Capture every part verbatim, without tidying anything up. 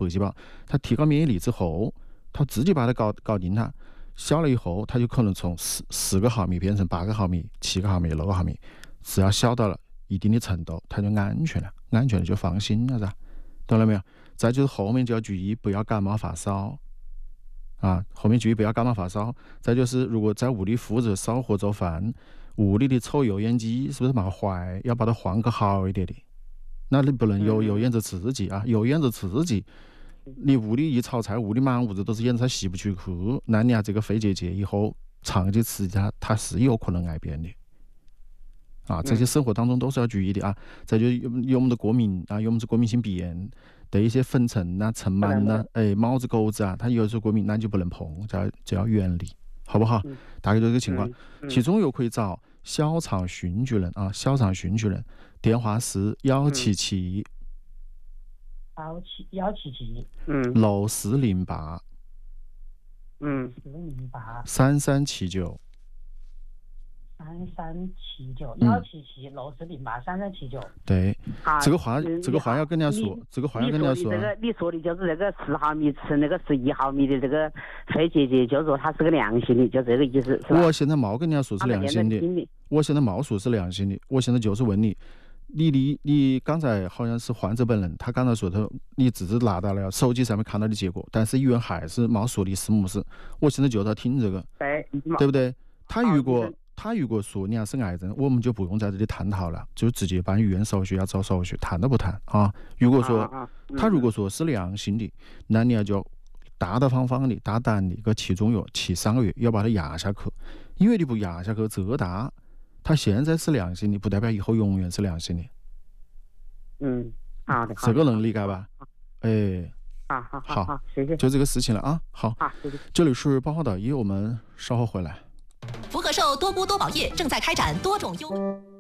细胞，它提高免疫力之后，它自己把它搞搞定它，小了以后，它就可能从四四个毫米变成八个毫米、七个毫米、六个毫米，只要小到了一定的程度，它就安全了，安全了就放心了噻，懂了没有？再就是后面就要注意不要感冒发烧啊，后面注意不要感冒发烧。再就是如果在屋里敷着烧火做饭，屋里的抽油烟机是不是冒坏，要把它换个好一点的。那你不能有油烟子刺激啊，油烟子刺激，你屋里一炒菜，屋里满屋子都是烟子，它吸不出去，那你啊这个肺结节以后长期刺激它，它是有可能癌变的。啊，这些生活当中都是要注意的啊。再就有有我们的过敏啊，有我们的过敏性鼻炎，对一些粉尘啊、尘螨啊、哎猫子狗子啊，它有时候过敏，那就不能碰，就要就要远离，好不好？大概就这个情况。其中又可以找小肠熏巨人啊，小肠熏巨人，电话是幺七七幺七幺七七， 嗯， 六四零八， 嗯， 四零八三三七九。 三三七九幺七七六四零八三三七九。 对， 啊、 这个话， 嗯、 这个话要跟人家说，这个话要跟人家说。 你说的这个，你说的就是这个十毫米吃那个十一毫米的这个肺结节，就说它是个良性的，就这个意思，是吧？ 我现在冇跟人家说是良性的，我现在冇说是良性的，我现在就是问你，你你你刚才好像是患者本人，他刚才说他你只是拿到了手机上面看到的结果，但是医院还是冇说你是不是。我现在就在听这个， 对， 对不对？他如果。他如果说你要是癌症，我们就不用在这里探讨了，就直接办医院手续，要走手续，谈都不谈啊。如果说、啊嗯、他如果说是良性的，那你要就大大方方的、大胆的个吃中药，吃三个月，要把它压下去。因为你不压下去，这大，它现在是良性的，不代表以后永远是良性的。 嗯，好的， 这个能理解吧？哎， 好好好，好，谢谢。 就这个事情了啊。好， 好，谢谢。 这里是八卦岛一，我们稍后回来。 福和寿多菇多宝液正在开展多种优。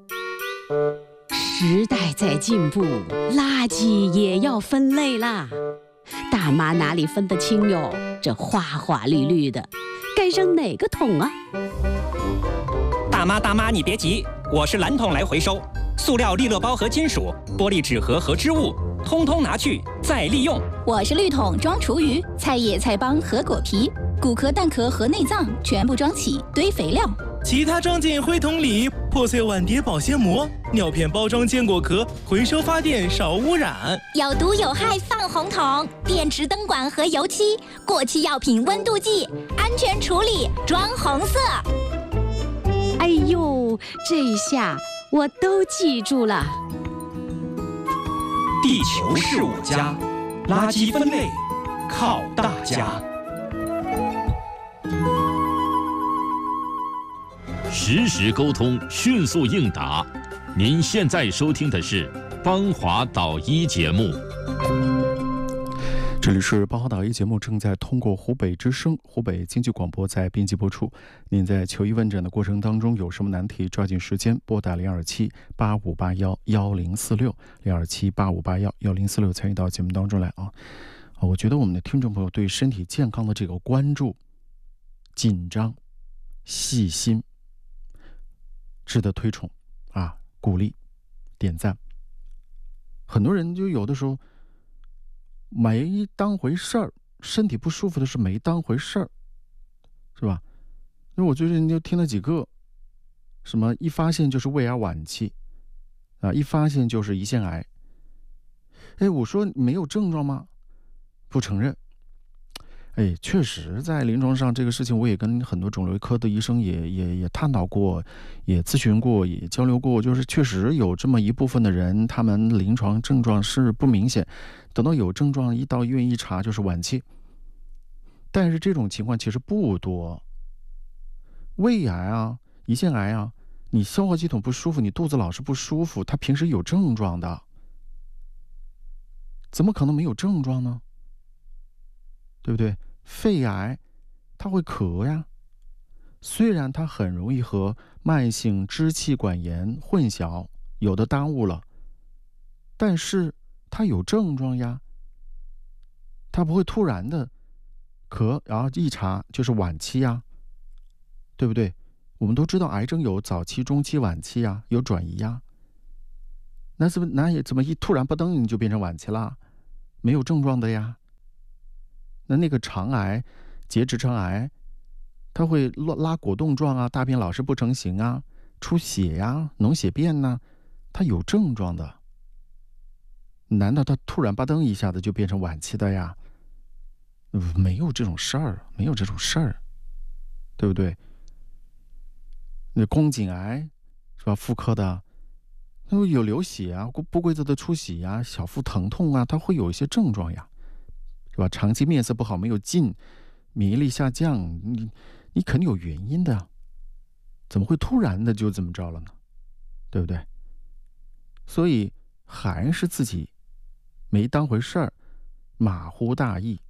时代在进步，垃圾也要分类啦。大妈哪里分得清哟？这花花绿绿的，该扔哪个桶啊？ 大妈大妈，你别急，我是蓝桶来回收。塑料利乐包和金属、玻璃纸盒和织物，通通拿去再利用。 我是绿桶装厨余，菜叶、菜帮和果皮。骨壳、蛋壳和内脏全部装起堆肥料， 其他装进灰桶里。破碎碗碟保鲜膜、尿片包装坚果壳，回收发电少污染。 有毒有害放红桶，电池灯管和油漆、过期药品温度计，安全处理装红色。 哎呦，这下我都记住了。 地球是我家，垃圾分类靠大家。 实时沟通，迅速应答。您现在收听的是邦华导医节目。 这里是邦华导医节目，正在通过湖北之声、湖北经济广播在编辑播出。您在求医问诊的过程当中有什么难题，抓紧时间拨打零二七八五八幺幺零四六零二七八五八幺幺零四六参与到节目当中来啊！啊，我觉得我们的听众朋友对身体健康的这个关注、紧张、细心，值得推崇啊，鼓励、点赞。很多人就有的时候没当回事儿，身体不舒服的是没当回事儿，是吧？因为我最近就听了几个，什么一发现就是胃癌晚期啊，一发现就是胰腺癌。哎，我说没有症状吗？不承认。哎，确实在临床上这个事情，我也跟很多肿瘤科的医生也也也探讨过，也咨询过，也交流过，就是确实有这么一部分的人，他们临床症状是不明显，等到有症状一到医院一查就是晚期。但是这种情况其实不多。胃癌啊、胰腺癌啊，你消化系统不舒服，你肚子老是不舒服，它平时有症状的，怎么可能没有症状呢？对不对？肺癌它会咳呀，虽然它很容易和慢性支气管炎混淆，有的耽误了，但是它有症状呀，它不会突然的咳，然后一查就是晚期呀，对不对？我们都知道癌症有早期、中期、晚期呀，有转移呀，那怎么那也怎么一突然不登你就变成晚期啦？没有症状的呀， 那那个肠癌、结直肠癌，它会拉果冻状啊，大便老是不成形啊，出血呀、啊、脓血便呐、啊，它有症状的。难道它突然吧噔一下子就变成晚期的呀？没有这种事儿，没有这种事儿，对不对？那宫颈癌是吧？妇科的，那有流血啊，不规则的出血啊，小腹疼痛啊，它会有一些症状呀，是吧？长期面色不好，没有劲，免疫力下降，你你肯定有原因的，怎么会突然的就这么着了呢？对不对？所以还是自己没当回事儿，马虎大意。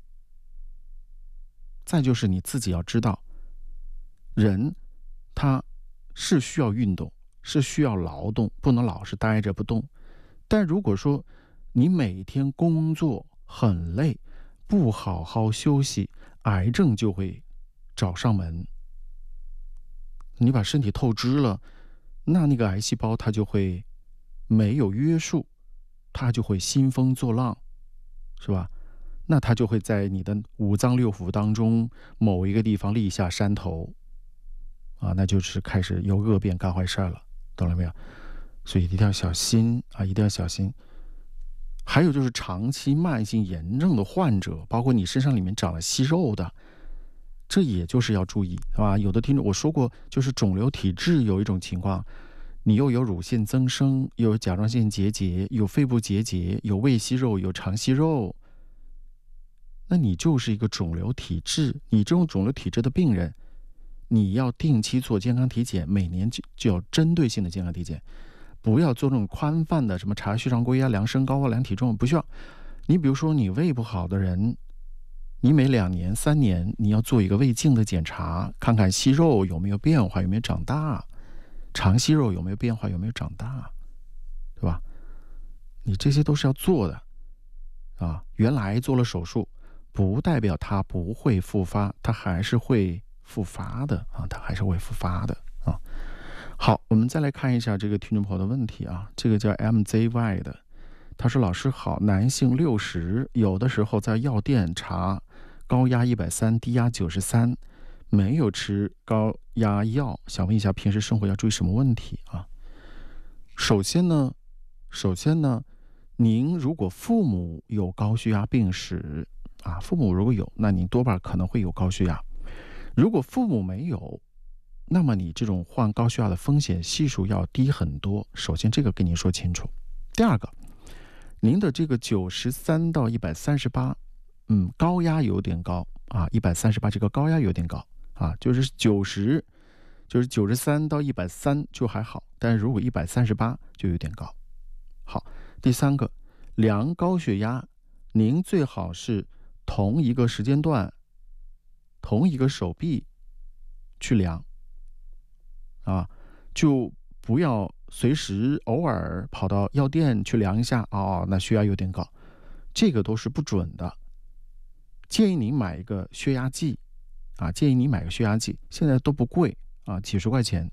再就是你自己要知道，人他是需要运动，是需要劳动，不能老是待着不动。但如果说你每天工作很累，不好好休息，癌症就会找上门。你把身体透支了，那那个癌细胞它就会没有约束，它就会兴风作浪，是吧？那它就会在你的五脏六腑当中某一个地方立下山头啊，那就是开始由恶变干坏事了，懂了没有？所以一定要小心啊，一定要小心。还有就是长期慢性炎症的患者，包括你身上里面长了息肉的，这也就是要注意，是吧？有的听众我说过，就是肿瘤体质有一种情况，你又有乳腺增生，又有甲状腺结节，有肺部结节，有胃息肉，有肠息肉，那你就是一个肿瘤体质。你这种肿瘤体质的病人，你要定期做健康体检，每年就就要针对性的健康体检，不要做那种宽泛的什么查血常规啊、量身高啊、量体重，不需要。你比如说你胃不好的人，你每两年、三年你要做一个胃镜的检查，看看息肉有没有变化，有没有长大，肠息肉有没有变化，有没有长大，对吧？你这些都是要做的啊。原来做了手术，不代表它不会复发，它还是会复发的啊，它还是会复发的啊。好，我们再来看一下这个听众朋友的问题啊，这个叫 M Z Y 的，他说：老师好，男性六十，有的时候在药店查高压一百三，低压九十三，没有吃高压药，想问一下平时生活要注意什么问题啊？首先呢，首先呢，您如果父母有高血压病史啊，父母如果有，那您多半可能会有高血压。如果父母没有，那么你这种患高血压的风险系数要低很多。首先这个跟您说清楚。第二个，您的这个九十三到一百三十八，嗯，高压有点高啊，一百三十八这个高压有点高啊，就是九十，就是九十三到一百三就还好，但是如果一百三十八就有点高。好，第三个，量高血压，您最好是同一个时间段，同一个手臂去量啊，就不要随时偶尔跑到药店去量一下，哦，那血压有点高，这个都是不准的。建议您买一个血压计啊，建议你买个血压计，现在都不贵啊，几十块钱。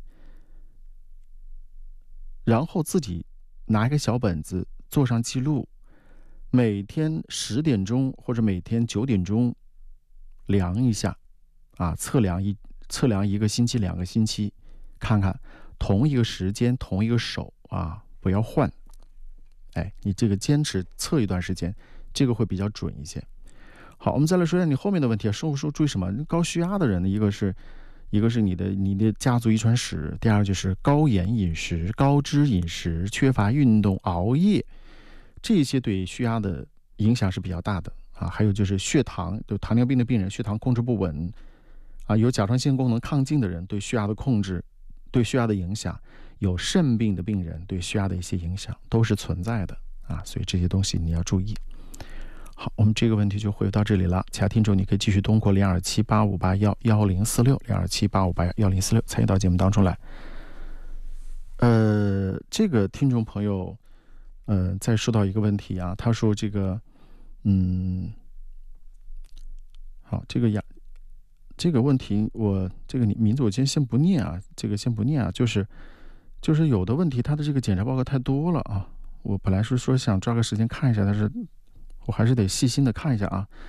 然后自己拿一个小本子做上记录，每天十点钟或者每天九点钟量一下啊，测量一测量一个星期、两个星期，看看同一个时间、同一个手啊，不要换。哎，你这个坚持测一段时间，这个会比较准一些。好，我们再来说一下你后面的问题啊，生活说注意什么？高血压的人呢，一个是一个是你的你的家族遗传史，第二就是高盐饮食、高脂饮食、缺乏运动、熬夜，这些对血压的影响是比较大的啊。还有就是血糖，就糖尿病的病人血糖控制不稳啊，有甲状腺功能亢进的人对血压的控制、对血压的影响，有肾病的病人对血压的一些影响都是存在的啊，所以这些东西你要注意。好，我们这个问题就回到这里了。其他听众你可以继续通过零二七八五八幺幺零四六零二七八五八幺零四六参与到节目当中来。呃，这个听众朋友，呃，再说到一个问题啊，他说这个，嗯，好，这个呀，这个问题我这个名字我今天先不念啊，这个先不念啊，就是就是有的问题他的这个检查报告太多了啊，我本来是说想抓个时间看一下，但是我还是得细心的看一下啊。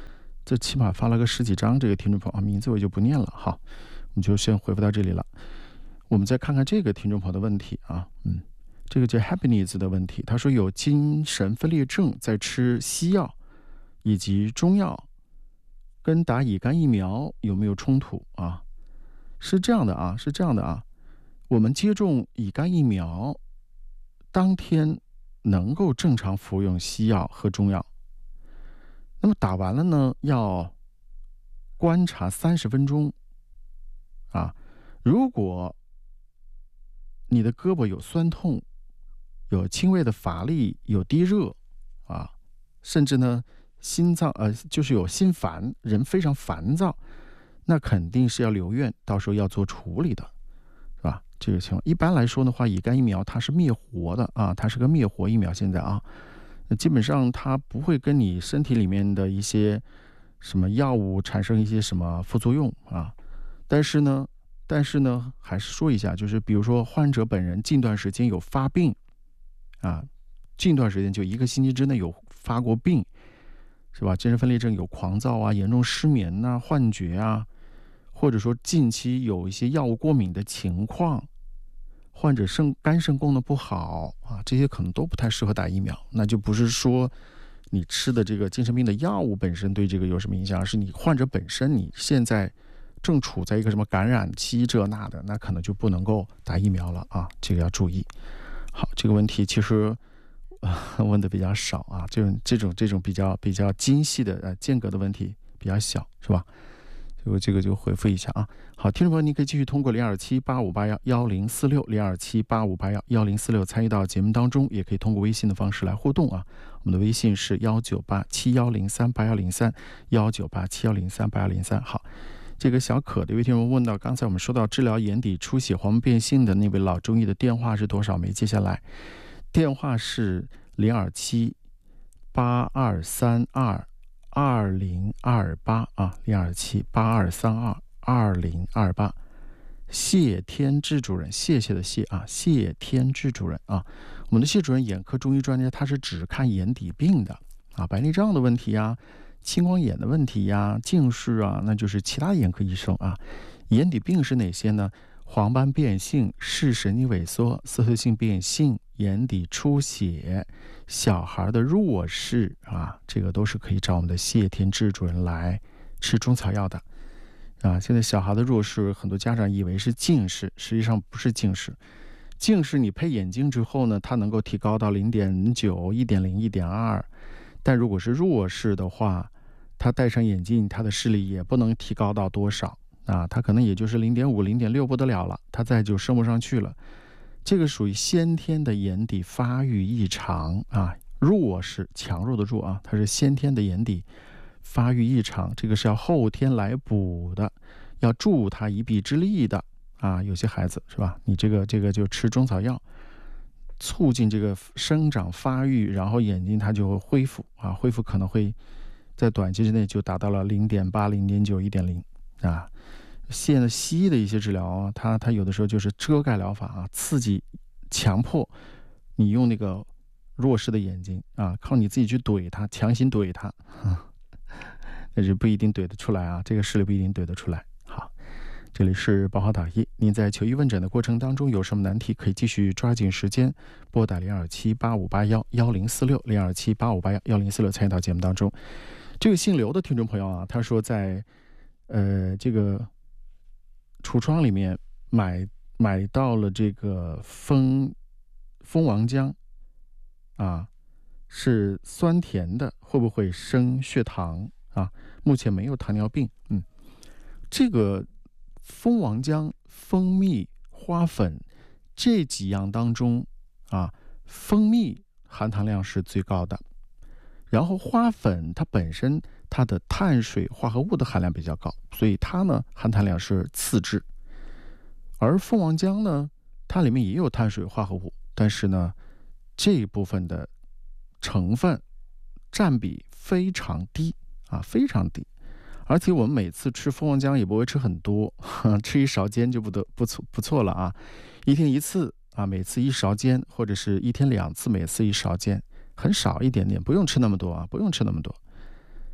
这起码发了个十几张，这个听众朋友啊，名字我就不念了哈，我们就先回复到这里了。我们再看看这个听众朋友的问题啊，嗯，这个叫 Happiness 的问题，他说有精神分裂症，在吃西药以及中药，跟打乙肝疫苗有没有冲突啊？是这样的啊，是这样的啊，我们接种乙肝疫苗当天能够正常服用西药和中药，那么打完了呢，要观察三十分钟啊。如果你的胳膊有酸痛，有轻微的乏力，有低热啊，甚至呢心脏呃就是有心烦，人非常烦躁，那肯定是要留院，到时候要做处理的，是吧？这个情况一般来说的话，乙肝疫苗它是灭活的啊，它是个灭活疫苗，现在啊，基本上它不会跟你身体里面的一些什么药物产生一些什么副作用啊。但是呢，但是呢，还是说一下，就是比如说患者本人近段时间有发病啊，近段时间就一个星期之内有发过病，是吧？精神分裂症有狂躁啊、严重失眠啊、幻觉啊，或者说近期有一些药物过敏的情况，患者肾肝肾功能不好啊，这些可能都不太适合打疫苗。那就不是说你吃的这个精神病的药物本身对这个有什么影响，而是你患者本身你现在正处在一个什么感染期这那的，那可能就不能够打疫苗了啊，这个要注意。好，这个问题其实、呃、问的比较少啊，这种这种这种比较比较精细的呃间隔的问题比较小，是吧？就这个就回复一下啊。好，听众朋友，你可以继续通过零二七八五八幺幺零四六零二七八五八幺幺零四六参与到节目当中，也可以通过微信的方式来互动啊。我们的微信是幺九八七幺零三八幺零三幺九八七幺零三八幺零三。好。这个小可的一位听众问到，刚才我们说到治疗眼底出血、黄斑变性的那位老中医的电话是多少？没接下来，电话是零二七八二三二二零二八啊，零二七八二三二二零二八。谢天志主任，谢谢的谢啊，谢天志主任啊，我们的谢主任眼科中医专家，他是只看眼底病的啊，白内障的问题啊。青光眼的问题呀，近视啊，那就是其他眼科医生啊。眼底病是哪些呢？黄斑变性、视神经萎缩、色素性变性、眼底出血、小孩的弱视啊，这个都是可以找我们的谢天志主任来吃中草药的啊。现在小孩的弱视，很多家长以为是近视，实际上不是近视。近视你配眼镜之后呢，它能够提高到 零点九、一点零、一点二。但如果是弱视的话，他戴上眼镜，他的视力也不能提高到多少啊，他可能也就是 零点五、零点六 不得了了，他再就升不上去了。这个属于先天的眼底发育异常啊，弱视强弱的弱啊，它是先天的眼底发育异常，这个是要后天来补的，要助他一臂之力的啊。有些孩子是吧，你这个这个就吃中草药。促进这个生长发育，然后眼睛它就会恢复啊，恢复可能会在短期之内就达到了 零点八、零点九、一点零 啊。现在西医的一些治疗啊，它它有的时候就是遮盖疗法啊，刺激强迫你用那个弱视的眼睛啊，靠你自己去怼它，强行怼它，但是不一定怼得出来啊，这个视力不一定怼得出来。好。这里是报好导医，您在求医问诊的过程当中有什么难题，可以继续抓紧时间拨打零二七八五八幺幺零四六零二七八五八幺幺零四六参与到节目当中。这个姓刘的听众朋友啊，他说在呃这个橱窗里面买买到了这个蜂蜂王浆啊，是酸甜的，会不会升血糖啊？目前没有糖尿病，嗯，这个。蜂王浆、蜂蜜、花粉这几样当中啊，蜂蜜含糖量是最高的，然后花粉它本身它的碳水化合物的含量比较高，所以它呢含糖量是次之。而蜂王浆呢，它里面也有碳水化合物，但是呢这一部分的成分占比非常低啊，非常低。而且我们每次吃蜂王浆也不会吃很多，吃一勺尖就不得不错不错了啊，一天一次啊，每次一勺尖，或者是一天两次，每次一勺尖，很少一点点，不用吃那么多啊，不用吃那么多。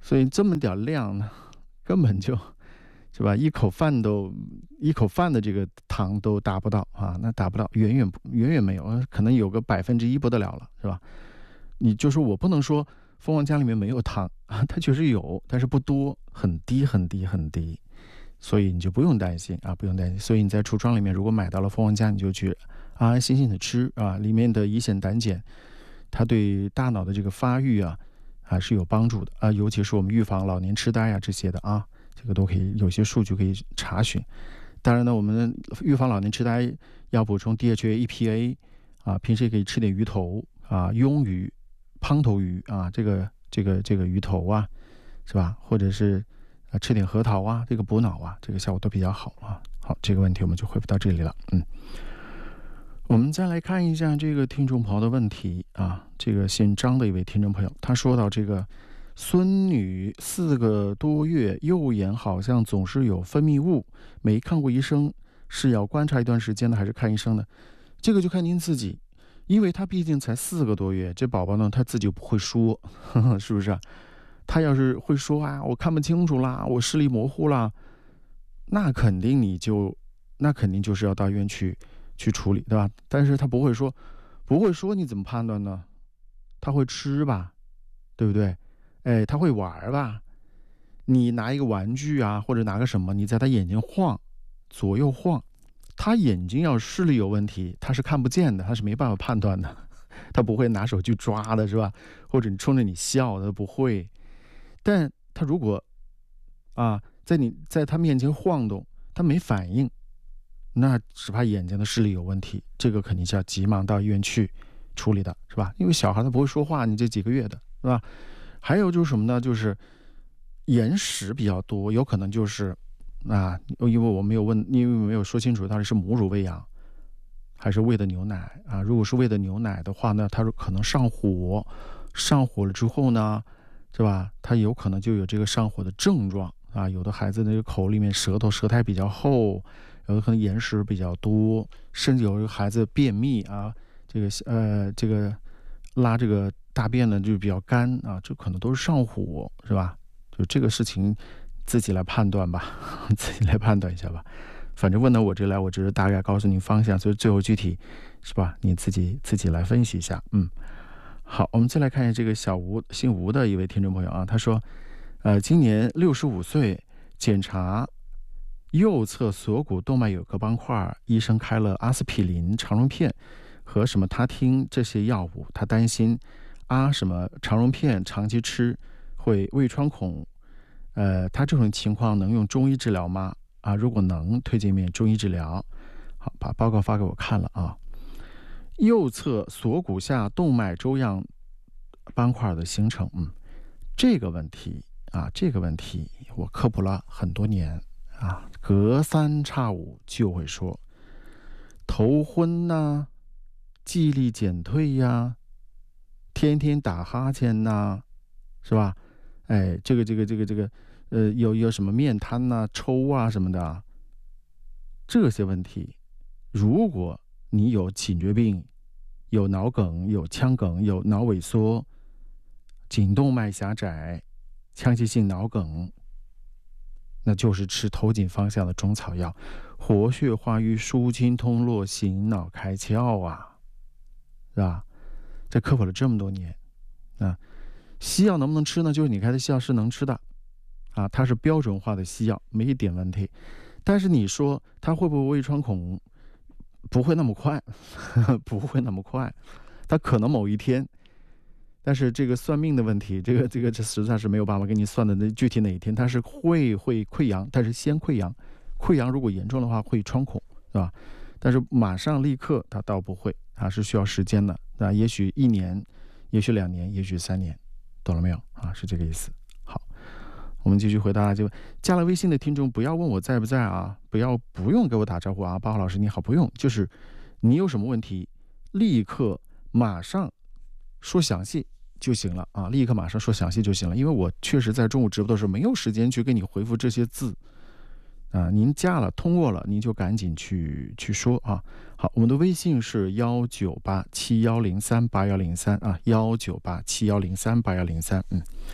所以这么点量呢，根本就是吧，一口饭都一口饭的这个糖都达不到啊，那达不到，远远远远没有，可能有个百分之一不得了了，是吧？你就说我不能说蜂王浆里面没有糖啊，它确实有，但是不多，很低很低很低，所以你就不用担心啊，不用担心。所以你在橱窗里面如果买到了蜂王浆，你就去安安心心的吃啊，里面的乙酰胆碱，它对大脑的这个发育啊。还是有帮助的啊，尤其是我们预防老年痴呆啊这些的啊，这个都可以有些数据可以查询。当然呢，我们预防老年痴呆要补充 D H A、E P A 啊，平时也可以吃点鱼头啊、鳙鱼、胖头鱼啊，这个这个这个鱼头啊，是吧？或者是啊吃点核桃啊，这个补脑啊，这个效果都比较好啊。好，这个问题我们就回复到这里了，嗯。我们再来看一下这个听众朋友的问题啊，这个姓张的一位听众朋友，他说到这个孙女四个多月，右眼好像总是有分泌物，没看过医生，是要观察一段时间呢，还是看医生呢？这个就看您自己，因为他毕竟才四个多月，这宝宝呢他自己不会说，呵呵，是不是啊？他要是会说啊，我看不清楚啦，我视力模糊啦，那肯定你就那肯定就是要到医院去。去处理，对吧？但是他不会说，不会说，你怎么判断呢？他会吃吧，对不对？哎，他会玩吧？你拿一个玩具啊，或者拿个什么，你在他眼睛晃，左右晃，他眼睛要视力有问题，他是看不见的，他是没办法判断的，他不会拿手去抓的，是吧？或者你冲着你笑的，不会。但他如果啊，在你在他面前晃动，他没反应。那只怕眼睛的视力有问题，这个肯定是要急忙到医院去处理的，是吧？因为小孩他不会说话，你这几个月的，是吧？还有就是什么呢？就是眼屎比较多，有可能就是啊，因为我没有问，因为没有说清楚到底是母乳喂养还是喂的牛奶啊。如果是喂的牛奶的话呢，它可能上火，上火了之后呢，是吧？它有可能就有这个上火的症状啊。有的孩子那个口里面舌头舌苔比较厚。有的可能眼屎比较多，甚至有的孩子便秘啊，这个呃这个拉这个大便呢就比较干啊，这可能都是上火，是吧？就这个事情自己来判断吧，自己来判断一下吧。反正问到我这来，我只是大概告诉您方向，所以最后具体是吧？你自己自己来分析一下。嗯，好，我们再来看一下这个小吴，姓吴的一位听众朋友啊，他说，呃，今年六十五岁，检查。右侧锁骨动脉有个斑块，医生开了阿司匹林、肠溶片和什么他汀这些药物，他担心阿什么肠溶片长期吃会胃穿孔，呃，他这种情况能用中医治疗吗？啊，如果能，推荐面中医治疗。好，把报告发给我看了啊。右侧锁骨下动脉粥样斑块的形成，嗯，这个问题啊，这个问题我科普了很多年。啊，隔三差五就会说头昏呐、啊，记忆力减退呀、啊，天天打哈欠呐、啊，是吧？哎，这个这个这个这个，呃，有有什么面瘫呐、啊、抽啊什么的、啊，这些问题，如果你有颈椎病、有脑梗、有腔梗、有脑萎缩、颈动脉狭窄、腔隙性脑梗。那就是吃头颈方向的中草药，活血化瘀、舒筋通络、醒脑开窍啊，是吧？这科普了这么多年，啊，西药能不能吃呢？就是你开的西药是能吃的，啊，它是标准化的西药，没一点问题。但是你说它会不会胃穿孔？不会那么快，呵呵不会那么快，它可能某一天。但是这个算命的问题，这个这个这实在是没有办法给你算的那具体哪一天，它是会会溃疡，但是先溃疡，溃疡如果严重的话会穿孔，是吧？但是马上立刻它倒不会，它是需要时间的，啊，也许一年，也许两年，也许三年，懂了没有啊？是这个意思。好，我们继续回答就加了微信的听众，不要问我在不在啊，不要不用给我打招呼啊，八号老师你好，不用，就是你有什么问题，立刻马上说详细。就行了啊，立刻马上说详细就行了，因为我确实在中午直播的时候没有时间去给你回复这些字啊。您加了通过了，您就赶紧去去说啊。好，我们的微信是幺九八七幺零三八幺零三啊，幺九八七幺零三八幺零三。嗯，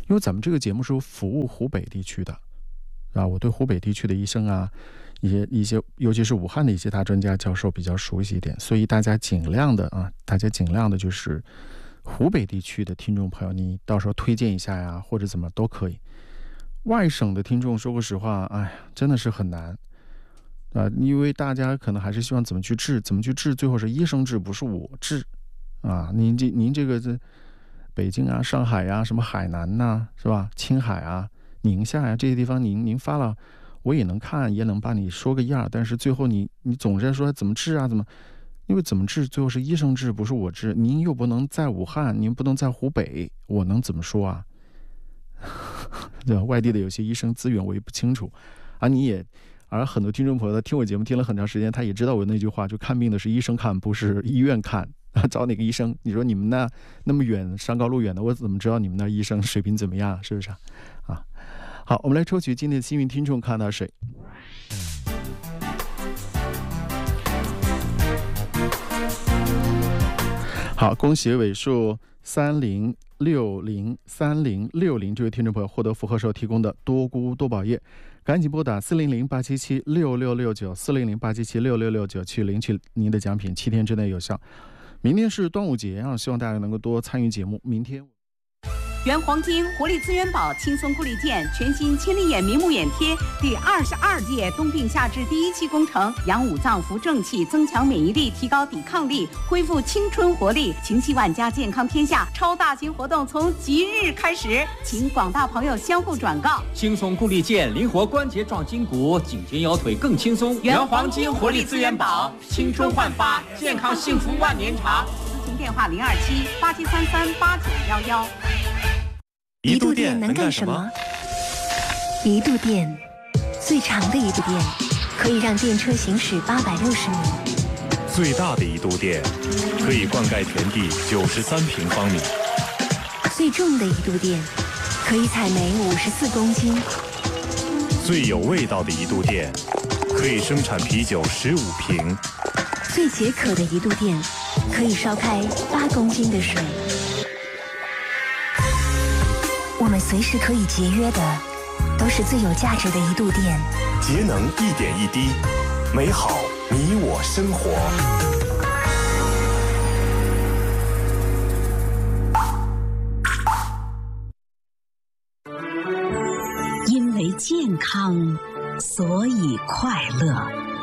因为咱们这个节目是服务湖北地区的啊，我对湖北地区的医生啊，一些一些，尤其是武汉的一些大专家教授比较熟悉一点，所以大家尽量的啊，大家尽量的就是湖北地区的听众朋友，你到时候推荐一下呀，或者怎么都可以。外省的听众说过实话，哎呀，真的是很难啊，因为大家可能还是希望怎么去治，怎么去治，最后是医生治，不是我治啊。您这您这个这北京啊、上海呀、啊、什么海南呐、啊，是吧？青海啊、宁夏呀、啊、这些地方，您您发了，我也能看，也能帮你说个样，但是最后你你总是说怎么治啊，怎么？因为怎么治，最后是医生治，不是我治。您又不能在武汉，您不能在湖北，我能怎么说啊？对吧？外地的有些医生资源我也不清楚，而、啊、你也，而很多听众朋友他听我节目听了很长时间，他也知道我那句话，就看病的是医生看，不是医院看啊。找哪个医生？你说你们那那么远，山高路远的，我怎么知道你们那医生水平怎么样？是不是啊？啊，好，我们来抽取今天的幸运听众，看到谁？好，恭喜尾数三零六零三零六零这位听众朋友获得福贺寿提供的多菇多宝叶，赶紧拨打四零零八七七六六六九四零零八七七六六六九去领取您的奖品，七天之内有效。明天是端午节啊，希望大家能够多参与节目。明天。 原黄金活力资源宝轻松护理健全新千里眼明目眼贴第二十二届冬病夏治第一期工程，养五脏扶正气，增强免疫力，提高抵抗力，恢复青春活力，情系万家，健康天下。超大型活动从即日开始，请广大朋友相互转告。 轻松护理健，灵活关节壮筋骨，颈肩腰腿更轻松。 原黄金活力资源宝，青春焕发，健康幸福万年长。咨询电话零二七八七三三八九幺幺。 一度电能干什么？一度电，最长的一度电，可以让电车行驶八百六十米； 最大的一度电，可以灌溉田地九十三平方米； 最重的一度电，可以采煤五十四公斤； 最有味道的一度电，可以生产啤酒十五瓶； 最解渴的一度电，可以烧开八公斤的水。我们随时可以节约的，都是最有价值的一度电。 节能一点一滴，美好你我生活。 因为健康，所以快乐。